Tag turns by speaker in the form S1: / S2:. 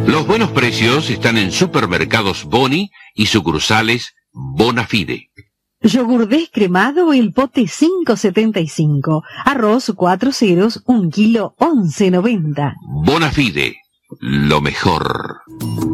S1: Los buenos precios están en Supermercados Boni y sucursales Bonafide.
S2: Yogur descremado, el pote 5,75. Arroz 4 ceros, 1 kilo 11,90.
S1: Bonafide, lo mejor.